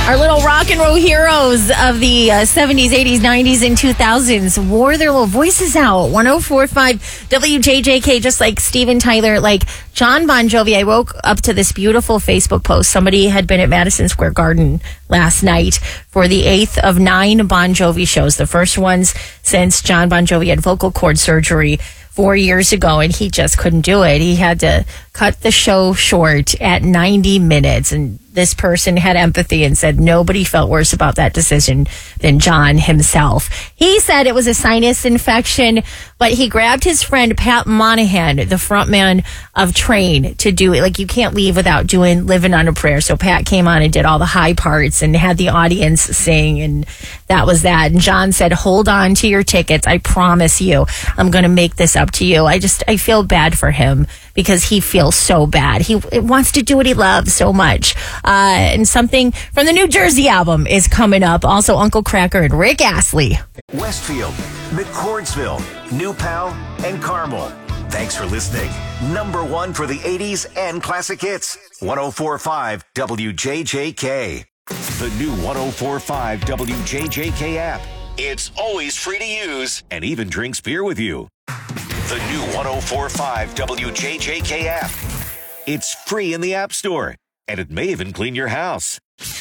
Our little rock and roll heroes of the 70s, 80s, 90s, and 2000s wore their little voices out. 1045 WJJK, just like Steven Tyler, like John Bon Jovi. I woke up to this beautiful Facebook post. Somebody had been at Madison Square Garden last night for the 8th of 9 Bon Jovi shows, the first ones since John Bon Jovi had vocal cord surgery 4 years ago, and he just couldn't do it. He had to cut the show short at 90 minutes, and this person had empathy and said nobody felt worse about that decision than John himself. He said it was a sinus infection, but he grabbed his friend Pat Monahan, the frontman of Train, to do it. Like, you can't leave without doing Living on a Prayer. So Pat came on and did all the high parts and had the audience sing, and that was that. And John said, hold on to your tickets. I promise you, I'm going to make this up to you. I feel bad for him because he feels so bad. He wants to do what he loves so much. And something from the New Jersey album is coming up. Also, Uncle Kracker and Rick Astley. Westfield, McCordsville, New Pal, and Carmel. Thanks for listening. Number one for the 80s and classic hits. 1045 WJJK. The new 1045 WJJK app. It's always free to use and even drinks beer with you. The new 1045 WJJK app. It's free in the App Store, and it may even clean your house.